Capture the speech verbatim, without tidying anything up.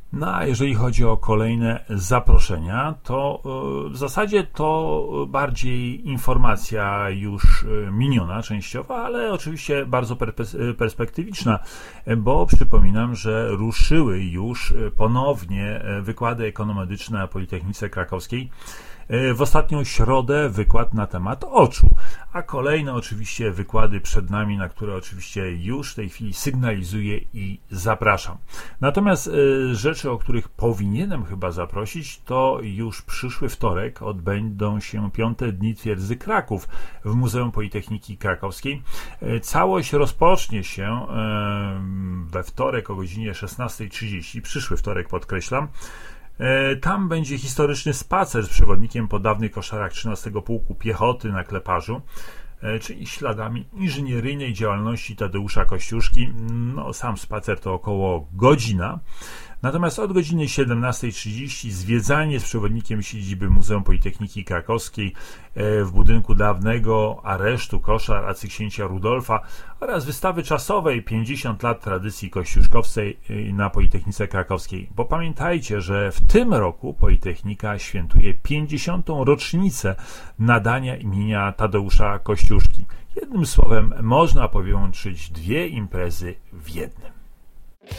No a jeżeli chodzi o kolejne zaproszenia, to w zasadzie to bardziej informacja już miniona częściowa, ale oczywiście bardzo perspektywiczna, bo przypominam, że ruszyły już ponownie wykłady ekonomedyczne na Politechnice Krakowskiej. W ostatnią środę wykład na temat oczu, a kolejne oczywiście wykłady przed nami, na które oczywiście już w tej chwili sygnalizuję i zapraszam. Natomiast rzeczy, o których powinienem chyba zaprosić, to już przyszły wtorek odbędą się piąte dni Twierdzy Kraków w Muzeum Politechniki Krakowskiej. Całość rozpocznie się we wtorek o godzinie szesnasta trzydzieści, przyszły wtorek podkreślam. Tam będzie historyczny spacer z przewodnikiem po dawnych koszarach trzynastego Pułku Piechoty na Kleparzu, czyli śladami inżynieryjnej działalności Tadeusza Kościuszki. No, sam spacer to około godzina. Natomiast od godziny siedemnasta trzydzieści zwiedzanie z przewodnikiem siedziby Muzeum Politechniki Krakowskiej w budynku dawnego aresztu koszar arcyksięcia Rudolfa oraz wystawy czasowej pięćdziesiąt lat tradycji kościuszkowskiej na Politechnice Krakowskiej. Bo pamiętajcie, że w tym roku Politechnika świętuje pięćdziesiątą rocznicę nadania imienia Tadeusza Kościuszki. Jednym słowem można połączyć dwie imprezy w jednym.